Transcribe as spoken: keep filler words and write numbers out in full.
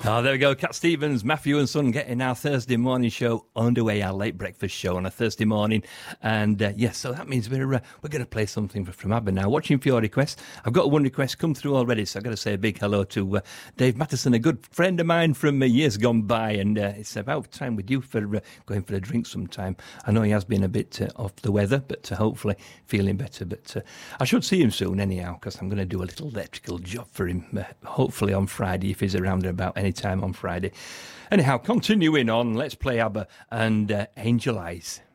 Oh, there we go. Cat Stevens, Matthew and Son getting our Thursday morning show underway, our late breakfast show on a Thursday morning. And uh, yes, yeah, so that means we're uh, we're going to play something from ABBA now. Watching for your request. I've got one request come through already, so I've got to say a big hello to uh, Dave Mattison, a good friend of mine from uh, years gone by. And uh, it's about time with you for uh, going for a drink sometime. I know he has been a bit uh, off the weather, but uh, hopefully feeling better. But uh, I should see him soon anyhow, because I'm going to do a little electrical job for him, uh, hopefully on Friday, if he's around about any time on Friday. Anyhow, continuing on, let's play ABBA and uh, Angel Eyes.